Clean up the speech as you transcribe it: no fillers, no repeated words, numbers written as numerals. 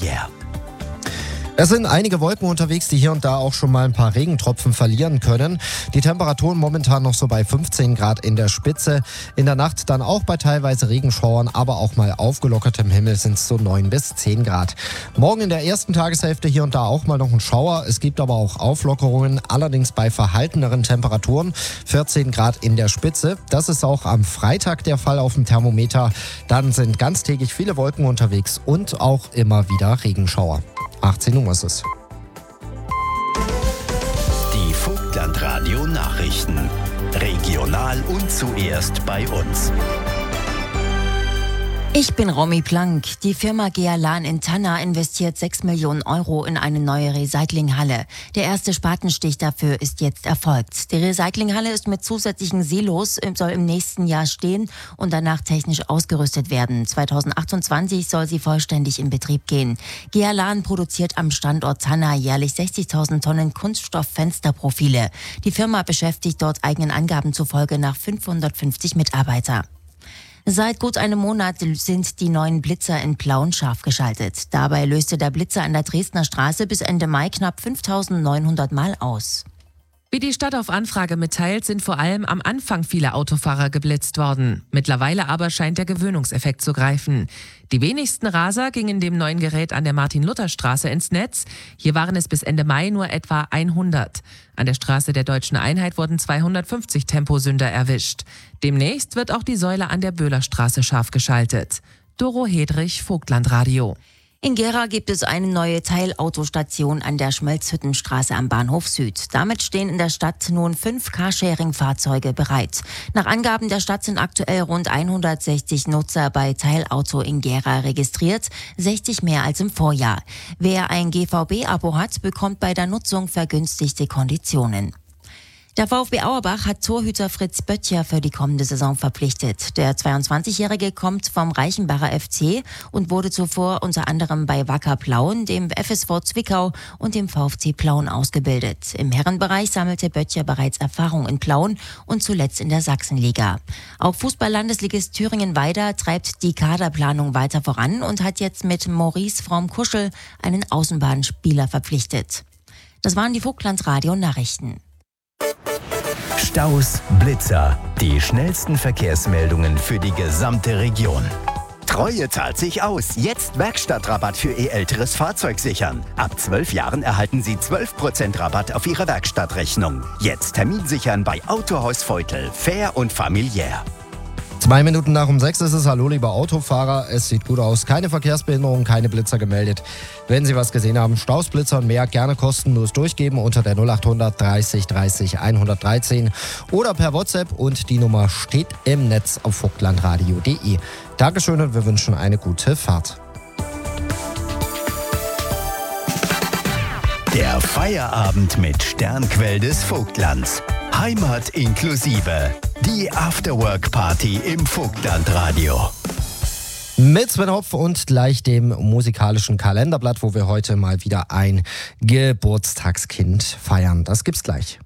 familiär. Es sind einige Wolken unterwegs, die hier und da auch schon mal ein paar Regentropfen verlieren können. Die Temperaturen momentan noch so bei 15 Grad in der Spitze. In der Nacht dann auch bei teilweise Regenschauern, aber auch mal aufgelockertem Himmel sind es so 9 bis 10 Grad. Morgen in der ersten Tageshälfte hier und da auch mal noch ein Schauer. Es gibt aber auch Auflockerungen, allerdings bei verhalteneren Temperaturen. 14 Grad in der Spitze. Das ist auch am Freitag der Fall auf dem Thermometer. Dann sind ganztägig viele Wolken unterwegs und auch immer wieder Regenschauer. 18 Uhr ist es. Die Vogtlandradio Nachrichten. Regional und zuerst bei uns. Ich bin Romy Plank. Die Firma Gealan in Tanna investiert 6 Millionen Euro in eine neue Recyclinghalle. Der erste Spatenstich dafür ist jetzt erfolgt. Die Recyclinghalle ist mit zusätzlichen Silos, soll im nächsten Jahr stehen und danach technisch ausgerüstet werden. 2028 soll sie vollständig in Betrieb gehen. Gealan produziert am Standort Tanna jährlich 60.000 Tonnen Kunststofffensterprofile. Die Firma beschäftigt dort eigenen Angaben zufolge nach 550 Mitarbeiter. Seit gut einem Monat sind die neuen Blitzer in Plauen scharf geschaltet. Dabei löste der Blitzer an der Dresdner Straße bis Ende Mai knapp 5.900 Mal aus. Wie die Stadt auf Anfrage mitteilt, sind vor allem am Anfang viele Autofahrer geblitzt worden. Mittlerweile aber scheint der Gewöhnungseffekt zu greifen. Die wenigsten Raser gingen dem neuen Gerät an der Martin-Luther-Straße ins Netz. Hier waren es bis Ende Mai nur etwa 100. An der Straße der Deutschen Einheit wurden 250 Temposünder erwischt. Demnächst wird auch die Säule an der Böhlerstraße scharf geschaltet. Doro Hedrich, Vogtlandradio. In Gera gibt es eine neue Teilautostation an der Schmelzhüttenstraße am Bahnhof Süd. Damit stehen in der Stadt nun 5 Carsharing-Fahrzeuge bereit. Nach Angaben der Stadt sind aktuell rund 160 Nutzer bei Teilauto in Gera registriert, 60 mehr als im Vorjahr. Wer ein GVB-Abo hat, bekommt bei der Nutzung vergünstigte Konditionen. Der VfB Auerbach hat Torhüter Fritz Böttcher für die kommende Saison verpflichtet. Der 22-Jährige kommt vom Reichenbacher FC und wurde zuvor unter anderem bei Wacker Plauen, dem FSV Zwickau und dem VfC Plauen ausgebildet. Im Herrenbereich sammelte Böttcher bereits Erfahrung in Plauen und zuletzt in der Sachsenliga. Auch Fußball-Landesligist Thüringen-Weida treibt die Kaderplanung weiter voran und hat jetzt mit Maurice Fromm-Kuschel einen Außenbahnspieler verpflichtet. Das waren die Vogtlandradio-Nachrichten. Staus, Blitzer, die schnellsten Verkehrsmeldungen für die gesamte Region. Treue zahlt sich aus. Jetzt Werkstattrabatt für Ihr älteres Fahrzeug sichern. Ab 12 Jahren erhalten Sie 12% Rabatt auf Ihre Werkstattrechnung. Jetzt Termin sichern bei Autohaus Veutel. Fair und familiär. 2 Minuten nach um 6 ist es. Hallo, lieber Autofahrer. Es sieht gut aus. Keine Verkehrsbehinderung, keine Blitzer gemeldet. Wenn Sie was gesehen haben, Staus, Blitzer und mehr, gerne kostenlos durchgeben unter der 0800 30 30 113 oder per WhatsApp und die Nummer steht im Netz auf vogtlandradio.de. Dankeschön und wir wünschen eine gute Fahrt. Der Feierabend mit Sternquell des Vogtlands. Heimat inklusive. Die Afterwork-Party im Vogtlandradio. Mit Sven Hopf und gleich dem musikalischen Kalenderblatt, wo wir heute mal wieder ein Geburtstagskind feiern. Das gibt's gleich.